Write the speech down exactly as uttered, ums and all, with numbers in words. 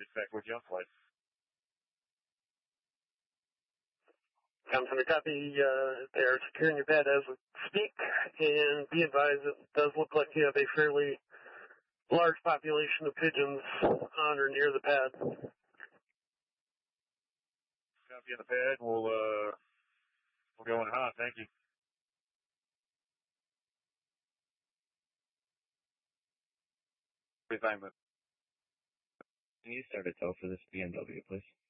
Respect, would you on flight? Thompson to copy, uh, they're securing your pad as we speak, and be advised it does look like you have a fairly large population of pigeons on or near the pad. Copy on the pad, we'll, uh, we'll go in hot, thank you. Refinement. Can you start a tow for this B M W, please?